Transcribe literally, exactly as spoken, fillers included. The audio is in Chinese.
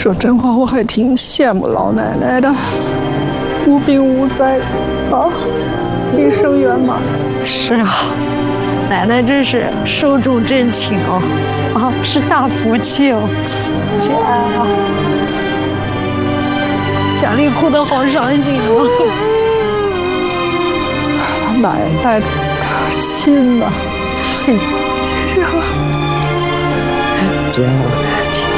说真话，我还挺羡慕老奶奶的，无病无灾，啊，一生圆满。 是啊，奶奶真是寿终正寝哦，啊，是大福气哦。姐啊，贾丽哭得好伤心哦。 奶奶的亲呐，嘿，谢谢了。 姐，我